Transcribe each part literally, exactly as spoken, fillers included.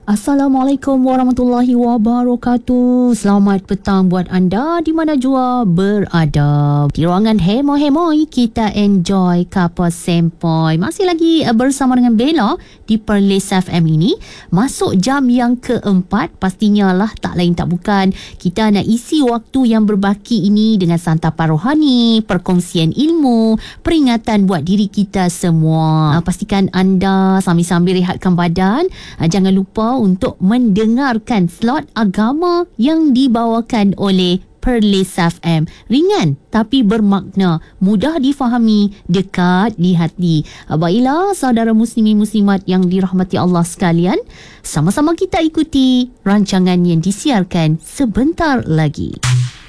Assalamualaikum warahmatullahi wabarakatuh. Selamat petang buat anda di mana jua berada. Di ruangan hemo-hemoi kita enjoy Kapal Sempoi. Masih lagi bersama dengan Bella di Perlis F M ini. Masuk jam yang keempat. Pastinya lah tak lain tak bukan kita nak isi waktu yang berbaki ini dengan santapan rohani, perkongsian ilmu, peringatan buat diri kita semua. Pastikan anda sambil-sambil rehatkan badan. Jangan lupa untuk mendengarkan slot agama yang dibawakan oleh Perlis F M. Ringan tapi bermakna, mudah difahami, dekat di hati. Baiklah saudara muslimin muslimat yang dirahmati Allah sekalian, sama-sama kita ikuti rancangan yang disiarkan sebentar lagi.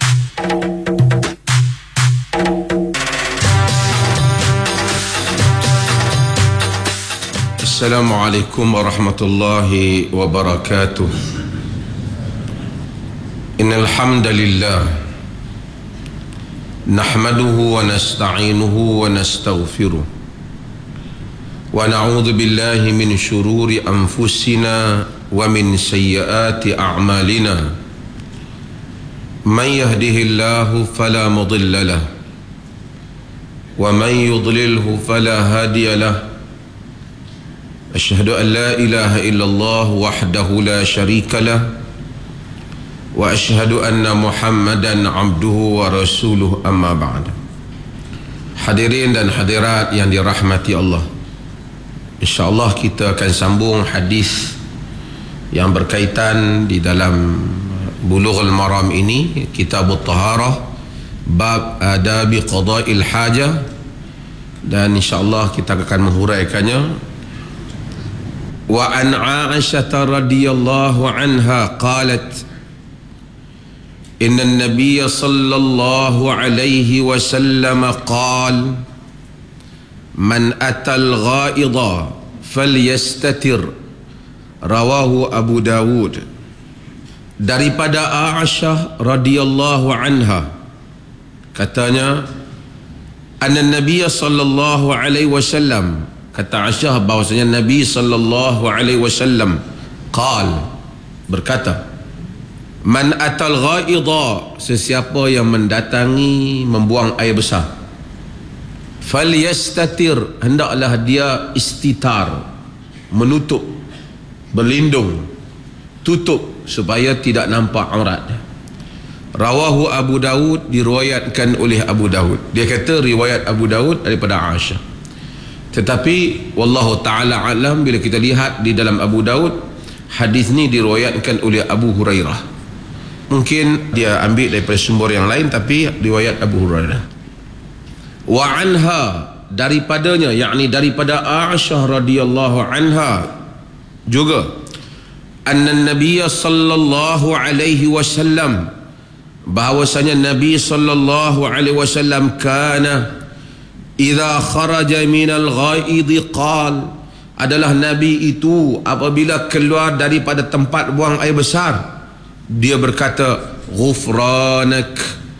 Assalamualaikum warahmatullahi wabarakatuh. Innal hamdalillah nahmaduhu wa nasta'inuhu wa nastaghfiruh wa na'udzu billahi min shururi anfusina wa min sayyiati a'malina. Man yahdihillahu fala mudilla lahu wa man yudlilhu fala hadiya lahu. أشهد أن لا إله إلا الله وحده لا شريك له وأشهد أن محمدا عبده ورسوله أما بعد. Hadirin dan hadirat yang dirahmati Allah, InsyaAllah kita akan sambung hadis yang berkaitan di dalam Bulughul Maram ini, Kitabut Taharah, bab adabi qada'il hajah, dan insyaAllah kita akan menghuraikannya. وعن عائشة رضي الله عنها قالت إن النبي صلى الله عليه وسلم قال من أتى الغائض فليستتر رواه أبو داود. Daripada Aisyah radhiyallahu anha katanya, anna Nabiy sallallahu alaihi wasallam, kata Aisyah bahwasanya Nabi sallallahu alaihi wasallam qal, berkata, man atal ghaidha, sesiapa yang mendatangi membuang air besar, falyastatir, hendaklah dia istitar, menutup, berlindung, tutup supaya tidak nampak aurat. Rawahu Abu Daud, diriwayatkan oleh Abu Daud. Dia kata riwayat Abu Daud daripada Aisyah. Tetapi wallahu ta'ala alam, bila kita lihat di dalam Abu Daud, hadis ni diriwayatkan oleh Abu Hurairah. Mungkin dia ambil daripada sumber yang lain, tapi riwayat Abu Hurairah. Wa anha, daripadanya, yakni daripada Aisyah radhiyallahu anha juga, anna Nabiy sallallahu alaihi wasallam, bahwasanya Nabi sallallahu alaihi wasallam kana idza kharaja minal ghaid qal, adalah Nabi itu apabila keluar daripada tempat buang air besar, dia berkata, ghufranak,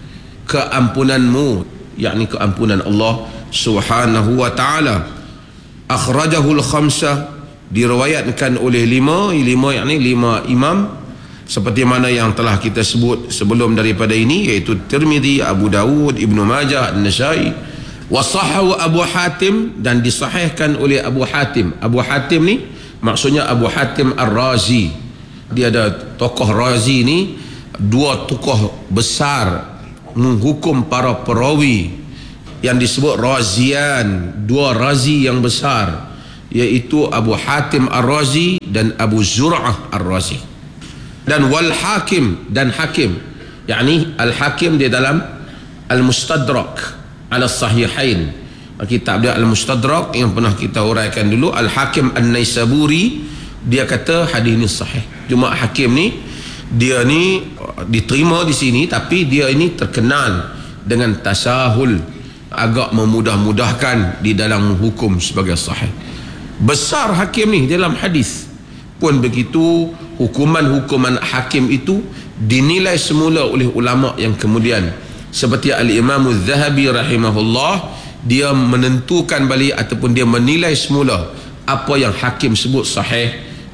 keampunanmu, yakni keampunan Allah subhanahu wa ta'ala. Akhrajahul khamsah, diriwayatkan oleh lima, lima yakni lima imam, seperti mana yang telah kita sebut sebelum daripada ini, iaitu Tirmidzi, Abu Dawud, Ibnu Majah, An-Nasai. Wasahahu Abu Hatim, dan disahihkan oleh Abu Hatim. Abu Hatim ni maksudnya Abu Hatim Ar-Razi. Dia ada tokoh Razi ni, dua tokoh besar menghukum para perawi yang disebut Razian, dua Razi yang besar, iaitu Abu Hatim Ar-Razi dan Abu Zur'ah Ar-Razi. Dan wal Hakim, dan Hakim, yakni Al-Hakim di dalam Al-Mustadrak ala Sahihain, kitab dia Al-Mustadrak yang pernah kita uraikan dulu. Al-Hakim An-Naisaburi, dia kata hadis ini sahih. Cuma Hakim ni, dia ni diterima di sini, tapi dia ini terkenal dengan tasahul, agak memudah-mudahkan di dalam menghukum sebagai sahih. Besar Hakim ni dalam hadis. Pun begitu, hukuman-hukuman Hakim itu dinilai semula oleh ulama yang kemudian, seperti Al-Imam Az-Zahabi rahimahullah, dia menentukan balik ataupun dia menilai semula apa yang Hakim sebut sahih,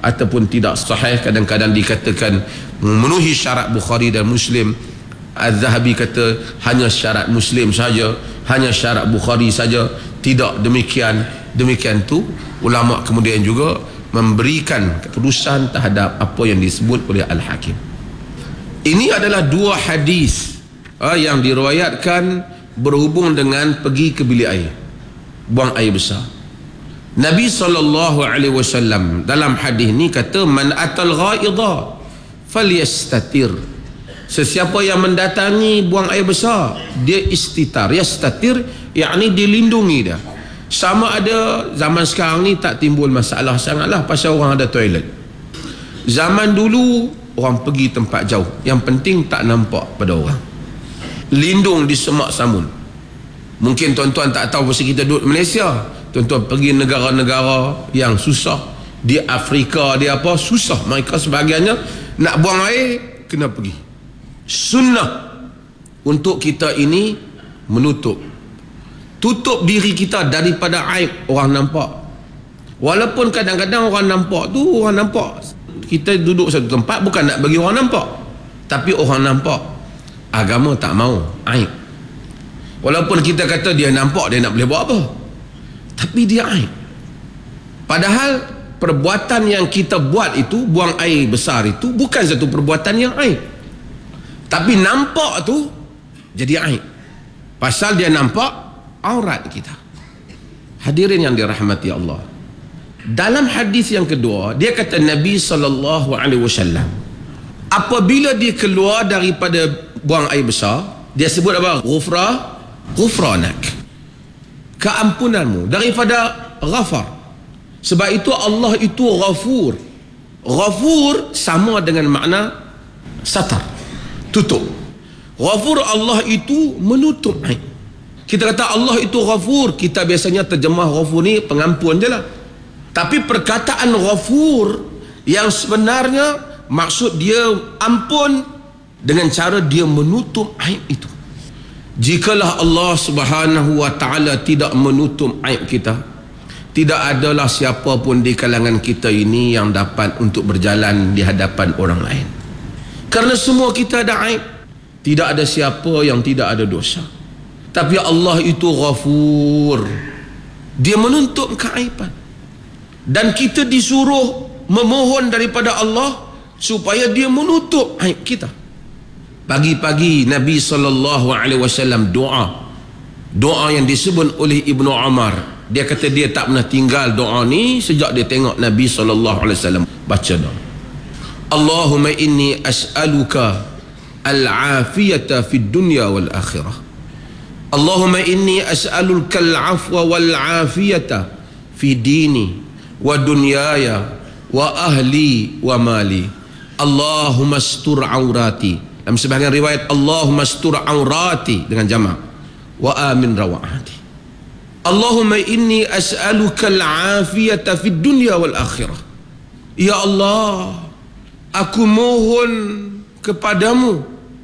ataupun tidak sahih. Kadang-kadang dikatakan memenuhi syarat Bukhari dan Muslim. Az-Zahabi kata hanya syarat Muslim saja, hanya syarat Bukhari saja. Tidak demikian. Demikian tu ulama kemudian juga memberikan keputusan terhadap apa yang disebut oleh Al-Hakim. Ini adalah dua hadis uh, yang diriwayatkan berhubung dengan pergi ke bilik air, buang air besar. Nabi sallallahu alaihi wasallam dalam hadis ni kata, man atal ghaidha falyastatir. Sesiapa yang mendatangi buang air besar, dia istitar. Yastatir yakni dilindungi dia. Sama ada zaman sekarang ni tak timbul masalah sangatlah pasal orang ada toilet. Zaman dulu orang pergi tempat jauh, yang penting tak nampak pada orang, lindung di semak samun. Mungkin tuan-tuan tak tahu pasal kita duduk Malaysia, tuan-tuan pergi negara-negara yang susah, di Afrika dia apa susah, mereka sebahagiannya nak buang air kena pergi. Sunnah untuk kita ini menutup, tutup diri kita daripada aib orang nampak. Walaupun kadang-kadang orang nampak tu, orang nampak kita duduk satu tempat bukan nak bagi orang nampak, tapi orang nampak. Agama tak mau aib. Walaupun kita kata dia nampak, dia nak boleh buat apa, tapi dia aib. Padahal perbuatan yang kita buat itu, buang air besar itu, bukan satu perbuatan yang aib, tapi nampak tu jadi aib. Pasal dia nampak aurat kita. Hadirin yang dirahmati Allah, dalam hadis yang kedua dia kata Nabi sallallahu alaihi wasallam, apabila dia keluar daripada buang air besar, dia sebut apa? Ghufra ghufranak, keampunanmu daripada ghafar. Sebab itu Allah itu ghafur. Ghafur sama dengan makna satar, tutup. Ghafur Allah itu menutup aib. Kita kata Allah itu ghafur, kita biasanya terjemah ghafur ni pengampun je lah. Tapi perkataan ghafur yang sebenarnya maksud dia ampun dengan cara dia menutup aib itu. Jikalau Allah Subhanahu wa taala tidak menutup aib kita, tidak adalah siapa pun di kalangan kita ini yang dapat untuk berjalan di hadapan orang lain. Kerana semua kita ada aib. Tidak ada siapa yang tidak ada dosa. Tapi Allah itu ghafur. Dia menutup keaiban. Dan kita disuruh memohon daripada Allah supaya dia menutup aib kita. Pagi-pagi Nabi sallallahu alaihi wasallam doa. Doa yang disebut oleh Ibnu Umar. Dia kata dia tak pernah tinggal doa ni sejak dia tengok Nabi sallallahu alaihi wasallam baca doa. Allahumma inni as'aluka al-afiyata fid dunya wal akhirah. Allahumma inni as'aluka al-afwa wal afiyata fi dini wa dunyaya wa ahli wa mali. Allahumma astur aurati. Dalam sebahagian riwayat Allahumma astur aurati dengan jamak, wa amin rawati. Allahumma inni as'aluka al-afiyata fid dunya wal akhirah. Ya Allah, aku mohon kepadamu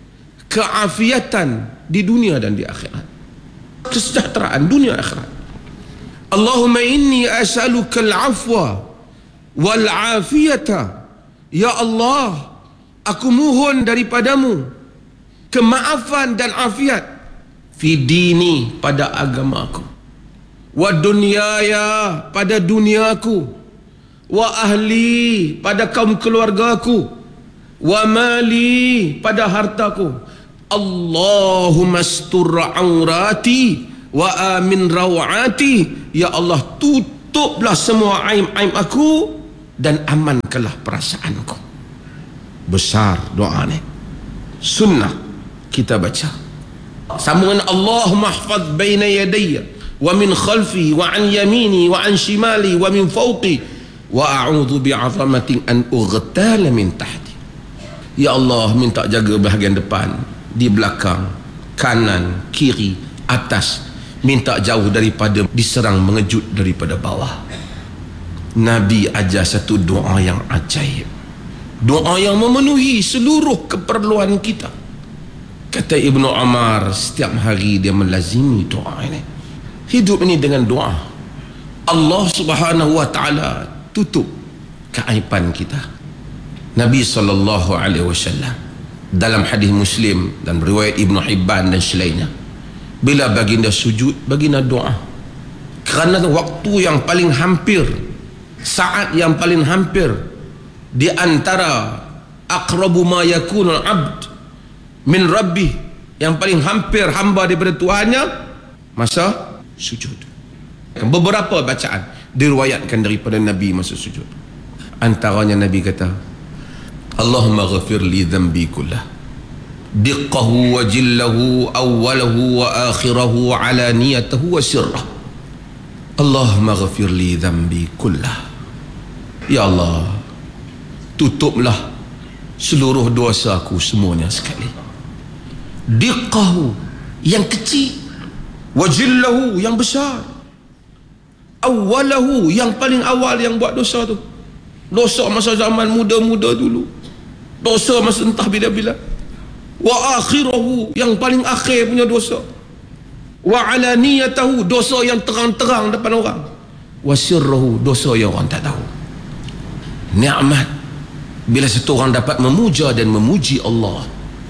keafiatan di dunia dan di akhirat, kesejahteraan dunia akhirat. Allahumma inni as'aluka al-afwa wal afiyata. Ya Allah, aku mohon daripadamu kemaafan dan afiat fi dini, pada agamaku, wa dunyaya, pada duniaku, wa ahli, pada kaum keluargaku, wa mali, pada hartaku. Allahumma astur aurati wa amin rawati. Ya Allah, tutuplah semua aib-aib aku dan amankanlah perasaanku. Besar doa ni, sunnah kita baca. Sambungan Allahumma hafaz baina yadayya wa min khalfi wa an yamini wa an shimali wa min fawqi wa a'udhu bi'azamatin an ughtal min tahti. Ya Allah, minta jaga bahagian depan, di belakang, kanan, kiri, atas. Minta jauh daripada diserang mengejut daripada bawah. Nabi ajar satu doa yang ajaib, doa yang memenuhi seluruh keperluan kita. Kata Ibnu Umar, setiap hari dia melazimi doa ini. Hidup ini dengan doa. Allah Subhanahu wa taala tutup keaiban kita. Nabi sallallahu alaihi wasallam dalam hadis Muslim dan riwayat Ibnu Hibban dan selainnya, bila baginda sujud, baginda doa. Kerana waktu yang paling hampir, saat yang paling hampir di antara aqrabu ma yakunul abd min rabbih, yang paling hampir hamba daripada Tuhannya, masa sujud. Beberapa bacaan diriwayatkan daripada Nabi masa sujud. Antaranya Nabi kata, Allahumma ghafir li dhanbi kullah, diqqahu wa jillahu, awwalahu wa akhirahu, alaniyatahu wa sirrah. Allahumma ghafir li dhanbi kullah. Ya Allah, tutuplah seluruh dosa aku semuanya sekali. Diqqahu, yang kecil, wa jillahu, yang besar, awwalahu, yang paling awal yang buat dosa tu, dosa masa zaman muda-muda dulu, dosa masa entah bila-bila, wa akhirahu, yang paling akhir punya dosa, wa alaniyatahu, dosa yang terang-terang depan orang, wa sirrahu, dosa yang orang tak tahu. Nikmat bila satu orang dapat memuja dan memuji Allah,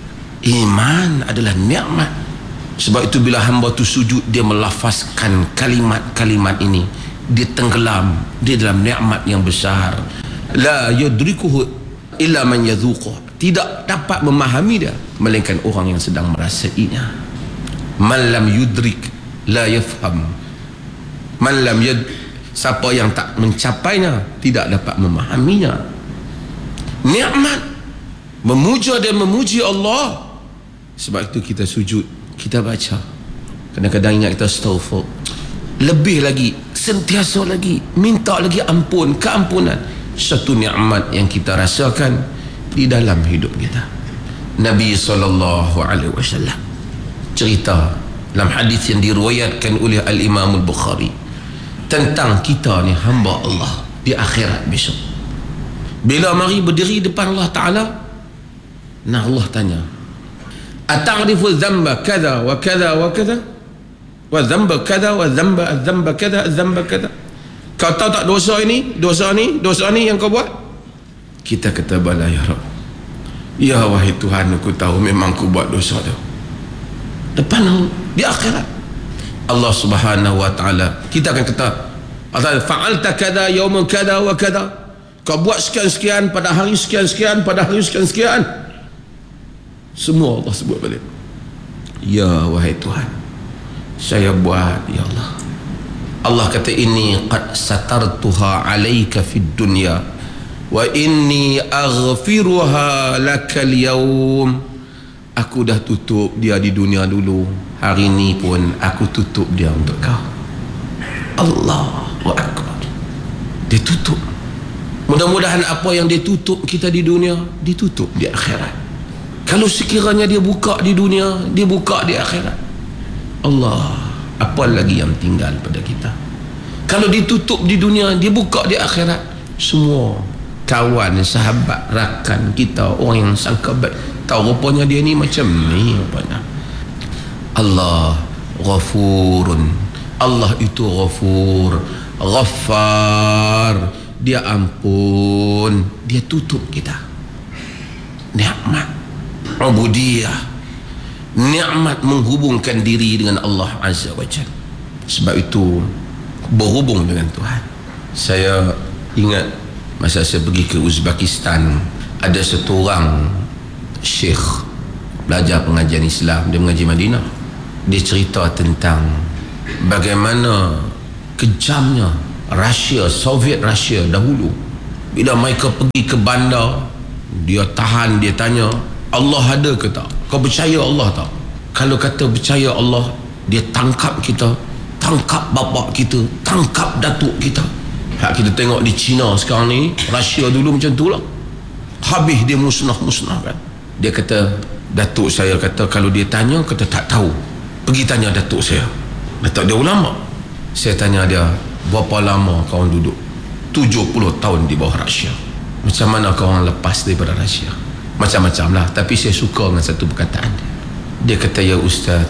iman adalah nikmat. Sebab itu bila hamba tu sujud, dia melafazkan kalimat-kalimat ini, dia tenggelam di dalam nikmat yang besar. La yudrikuhu illa man yadhuquh, tidak dapat memahami dia melainkan orang yang sedang merasainya. Man lam yudrik la yafham, man lam yad, siapa yang tak mencapainya tidak dapat memahaminya. Nikmat memuja dan memuji Allah. Sebab itu kita sujud, kita baca, kadang-kadang ingat kita astaghfir, lebih lagi, sentiasa lagi minta lagi ampun, keampunan. Satu nikmat yang kita rasakan di dalam hidup kita. Nabi sallallahu alaihi wasallam cerita dalam hadis yang diriwayatkan oleh Al-Imam Al-Bukhari tentang kita ni hamba Allah di akhirat besok. Bila mari berdiri depan Allah Ta'ala, nah Allah tanya, ata'rifu dhanba kada wa kada wa kada wa dhanba kada wa dhanba dhanba kada dhanba kada, kau tahu tak dosa ini, dosa ni, dosa ni yang kau buat? Kita kata bala ya Rabb. Ya wahai Tuhan, aku tahu memang aku buat dosa tu. Depan di akhirat Allah Subhanahu wa taala, kita akan kata, fa'alta kada yauman kada wa kada, kau buat sekian-sekian pada hari sekian-sekian pada hari sekian-sekian. Semua Allah sebut balik. Ya wahai Tuhan, saya buat ya Allah. Allah kata, inni qad satartuha alaika fid dunya wa inni aghfiruha lakal yawm. Aku dah tutup dia di dunia dulu, hari ini pun aku tutup dia untuk kau. Allahu Akbar. Dia tutup. Mudah-mudahan apa yang dia tutup kita di dunia, ditutup di akhirat. Kalau sekiranya dia buka di dunia, dia buka di akhirat, Allah, apa lagi yang tinggal pada kita? Kalau ditutup di dunia, dia buka di akhirat, semua kawan, sahabat, rakan kita, orang yang sangka baik, tahu rupanya dia ni macam ni rupanya. Allah Ghafurun, Allah itu Ghafur, Ghaffar, dia ampun, dia tutup kita. Nikmat ubudiyah, nikmat menghubungkan diri dengan Allah Azza wa Jalla. Sebab itu berhubung dengan Tuhan. Saya ingat masa saya pergi ke Uzbekistan, ada satu orang syekh belajar pengajian Islam, dia mengaji Madinah. Dia cerita tentang bagaimana kejamnya Rusia, Soviet Rusia dahulu. Bila mereka pergi ke bandar, dia tahan, dia tanya, Allah ada ke tak? Kau percaya Allah tak? Kalau kata percaya Allah, dia tangkap kita, tangkap bapa kita, tangkap datuk kita. Hak kita tengok di China sekarang ni, Rusia dulu macam tu lah, habis dia musnah-musnah kan. Dia kata, datuk saya kata, kalau dia tanya, kata tak tahu, pergi tanya datuk saya. Datuk dia ulama. Saya tanya dia, berapa lama kau duduk? tujuh puluh tahun di bawah Rusia. Macam mana kau orang lepas daripada Rusia? Macam-macam lah, tapi saya suka dengan satu perkataan dia. Dia kata, ya Ustaz,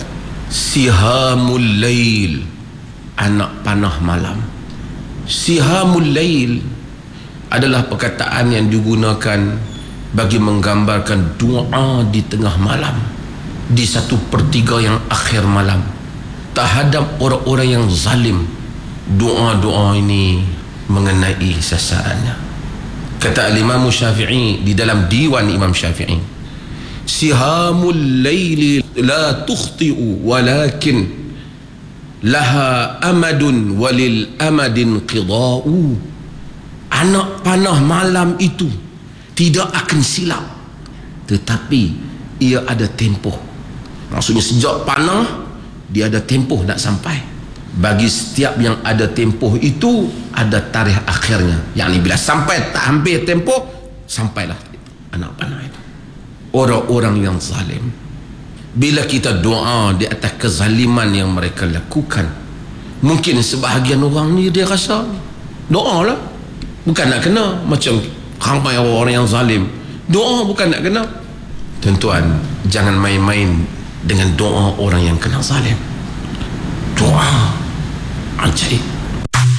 sihamul lail, anak panah malam. Sihamul lail, adalah perkataan yang digunakan bagi menggambarkan doa di tengah malam, di satu pertiga yang akhir malam, terhadap orang-orang yang zalim. Doa-doa ini mengenai sasarannya. Kata Imam Syafi'i di dalam diwan Imam Syafi'i, sihamul laili la tukhti'u walakin laha amadun walil amadin qida'u. Anak panah malam itu tidak akan silap, tetapi ia ada tempoh. Maksudnya sejak panah dia ada tempoh nak sampai. Bagi setiap yang ada tempoh itu ada tarikh akhirnya, yakni bila sampai tak hampir tempoh, sampailah anak panah itu. Orang-orang yang zalim, bila kita doa di atas kezaliman yang mereka lakukan, mungkin sebahagian orang ni dia rasa doa lah bukan nak kena, macam ramai orang yang zalim doa bukan nak kena. Tuan-tuan, jangan main-main dengan doa orang yang kena zalim. Doa ajaib.